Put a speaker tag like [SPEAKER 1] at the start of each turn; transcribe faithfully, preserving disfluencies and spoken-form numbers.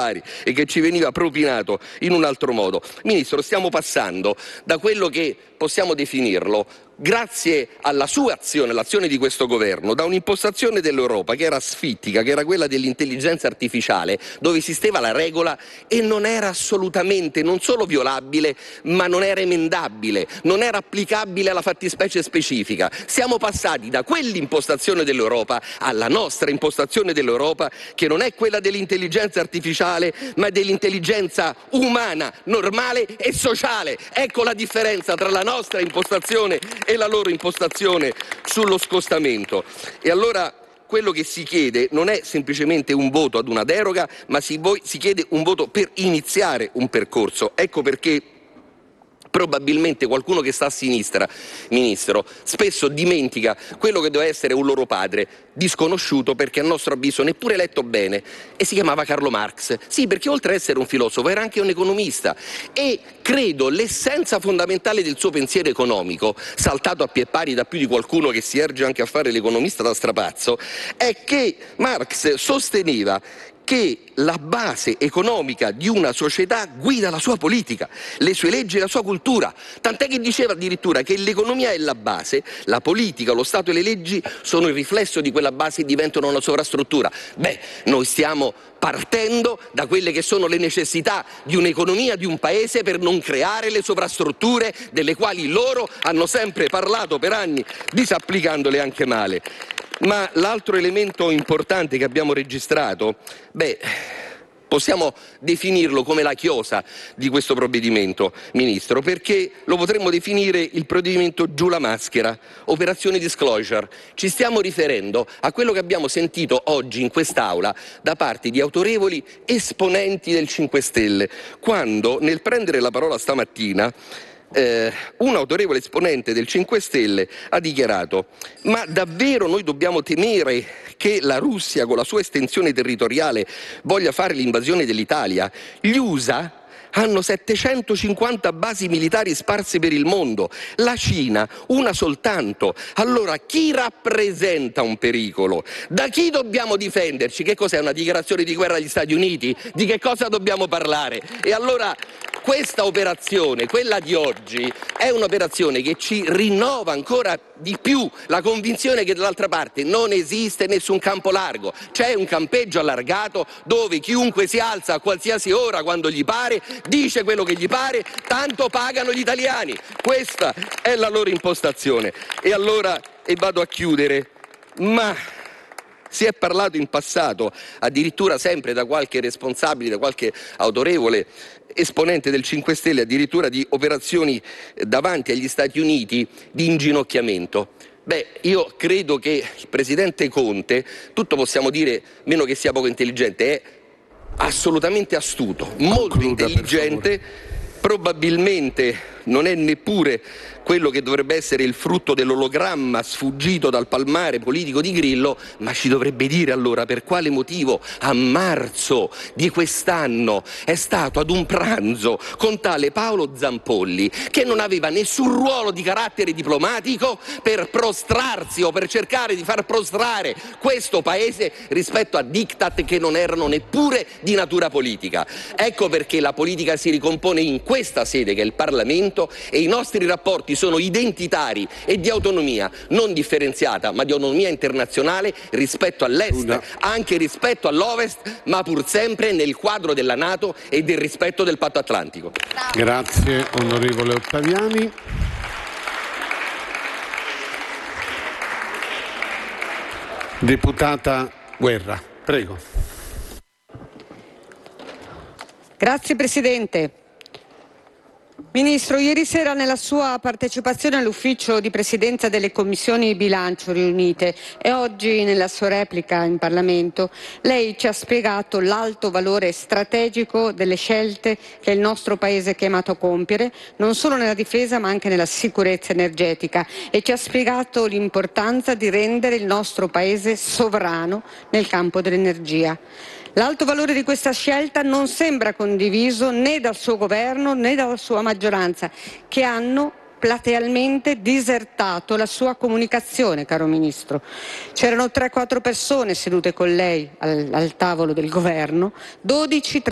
[SPEAKER 1] particolari e che ci veniva propinato in un altro modo. Ministro, stiamo passando da quello che possiamo definirlo, grazie alla sua azione, l'azione di questo governo, da un'impostazione dell'Europa che era asfittica, che era quella dell'intelligenza artificiale, dove esisteva la regola e non era assolutamente, non solo violabile, ma non era emendabile, non era applicabile alla fattispecie specifica. Siamo passati da quell'impostazione dell'Europa alla nostra impostazione dell'Europa, che non è quella dell'intelligenza artificiale, ma dell'intelligenza umana, normale e sociale. Ecco la differenza tra la nostra impostazione e la loro impostazione sullo scostamento. E allora quello che si chiede non è semplicemente un voto ad una deroga, ma si, si chiede un voto per iniziare un percorso. Ecco perché probabilmente qualcuno che sta a sinistra, Ministro, spesso dimentica quello che doveva essere un loro padre, disconosciuto perché a nostro avviso neppure letto bene, e si chiamava Carlo Marx. Sì, perché oltre ad essere un filosofo era anche un economista, e credo l'essenza fondamentale del suo pensiero economico, saltato a pie pari da più di qualcuno che si erge anche a fare l'economista da strapazzo, è che Marx sosteneva che la base economica di una società guida la sua politica, le sue leggi e la sua cultura, tant'è che diceva addirittura che l'economia è la base, la politica, lo Stato e le leggi sono il riflesso di quella base e diventano una sovrastruttura. Beh, noi stiamo partendo da quelle che sono le necessità di un'economia, di un paese, per non creare le sovrastrutture delle quali loro hanno sempre parlato per anni, disapplicandole anche male. Ma l'altro elemento importante che abbiamo registrato, beh, possiamo definirlo come la chiosa di questo provvedimento, Ministro, perché lo potremmo definire il provvedimento giù la maschera, operazione disclosure. Ci stiamo riferendo a quello che abbiamo sentito oggi in quest'Aula da parte di autorevoli esponenti del cinque Stelle, quando nel prendere la parola stamattina Eh, un autorevole esponente del cinque Stelle ha dichiarato: ma davvero noi dobbiamo temere che la Russia, con la sua estensione territoriale, voglia fare l'invasione dell'Italia? Gli U S A hanno settecentocinquanta basi militari sparse per il mondo, la Cina una soltanto. Allora chi rappresenta un pericolo? Da chi dobbiamo difenderci? Che cos'è, una dichiarazione di guerra agli Stati Uniti? Di che cosa dobbiamo parlare? E allora questa operazione, quella di oggi, è un'operazione che ci rinnova ancora di più la convinzione che dall'altra parte non esiste nessun campo largo, c'è un campeggio allargato dove chiunque si alza a qualsiasi ora quando gli pare, dice quello che gli pare, tanto pagano gli italiani. Questa è la loro impostazione. E allora, e vado a chiudere, ma si è parlato in passato, addirittura sempre da qualche responsabile, da qualche autorevole esponente del cinque Stelle, addirittura di operazioni davanti agli Stati Uniti di inginocchiamento. Beh, io credo che il Presidente Conte, tutto possiamo dire, meno che sia poco intelligente, è assolutamente astuto, molto intelligente, probabilmente non è neppure quello che dovrebbe essere il frutto dell'ologramma sfuggito dal palmare politico di Grillo, ma ci dovrebbe dire allora per quale motivo a marzo di quest'anno è stato ad un pranzo con tale Paolo Zampolli, che non aveva nessun ruolo di carattere diplomatico per prostrarsi o per cercare di far prostrare questo paese rispetto a diktat che non erano neppure di natura politica. Ecco perché la politica si ricompone in questa sede, che è il Parlamento, e i nostri rapporti sono identitari e di autonomia non differenziata, ma di autonomia internazionale rispetto all'est, anche rispetto all'ovest, ma pur sempre nel quadro della NATO e del rispetto del patto atlantico.
[SPEAKER 2] Grazie onorevole Ottaviani. Deputata Guerra, prego.
[SPEAKER 3] Grazie Presidente. Ministro, ieri sera nella sua partecipazione all'ufficio di presidenza delle commissioni bilancio riunite e oggi nella sua replica in Parlamento, lei ci ha spiegato l'alto valore strategico delle scelte che il nostro Paese è chiamato a compiere, non solo nella difesa ma anche nella sicurezza energetica, e ci ha spiegato l'importanza di rendere il nostro Paese sovrano nel campo dell'energia. L'alto valore di questa scelta non sembra condiviso né dal suo governo né dalla sua maggioranza, che hanno platealmente disertato la sua comunicazione, caro Ministro. C'erano tre quattro persone sedute con lei al, al tavolo del governo, dodici